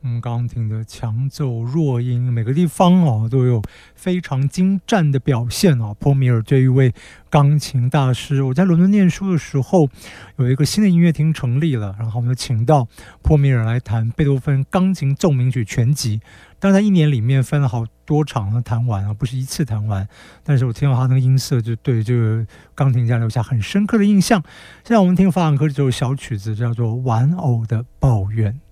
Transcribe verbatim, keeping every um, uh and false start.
我们刚刚听的强奏弱音，每个地方哦都有非常精湛的表现哦。波米尔这一位钢琴大师，我在伦敦念书的时候，有一个新的音乐厅成立了，然后我们就请到波米尔来弹贝多芬钢琴奏鸣曲全集。但是他一年里面分了好多场弹完啊，不是一次弹完。但是我听到他那个音色，就对这个钢琴家留下很深刻的印象。现在我们听法朗克这首小曲子，叫做《玩偶的抱怨》。